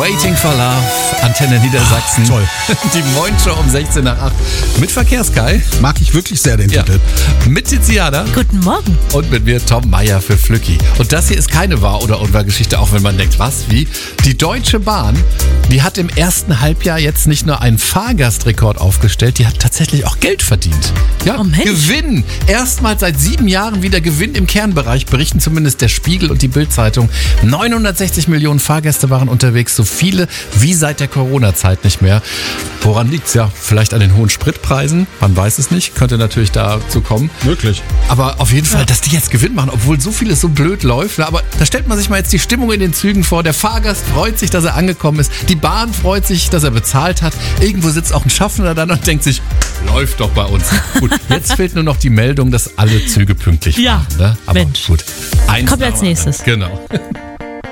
Waiting for Love, Antenne Niedersachsen. Toll. Die Moin-Show um 16 nach 8 mit Verkehrskai. Mag ich wirklich sehr den Titel. Mit Tiziana. Guten Morgen. Und mit mir Tom Meyer für Flücki. Und das hier ist keine Wahr- oder Unwahr-Geschichte, auch wenn man denkt, was, wie? Die Deutsche Bahn, die hat im ersten Halbjahr jetzt nicht nur einen Fahrgastrekord aufgestellt, die hat tatsächlich auch Geld verdient. Ja, Oh Mensch. Gewinn. Erstmals seit 7 Jahren wieder Gewinn im Kernbereich, berichten zumindest der Spiegel und die Bild-Zeitung. 960 Millionen Fahrgäste waren unterwegs, so viele wie seit der Corona-Zeit nicht mehr. Woran liegt's? Ja, vielleicht an den hohen Spritpreisen, man weiß es nicht, könnte natürlich dazu kommen. Möglich. Aber auf jeden Fall, dass die jetzt Gewinn machen, obwohl so vieles so blöd läuft. Aber da stellt man sich mal jetzt die Stimmung in den Zügen vor. Der Fahrgast freut sich, dass er angekommen ist. Die Bahn freut sich, dass er bezahlt hat. Irgendwo sitzt auch ein Schaffner dann und denkt sich, läuft doch bei uns. Gut, jetzt fehlt nur noch die Meldung, dass alle Züge pünktlich Ja, fahren. Ne? Aber Mensch. gut. Eins Kommt als dauert. nächstes. Genau.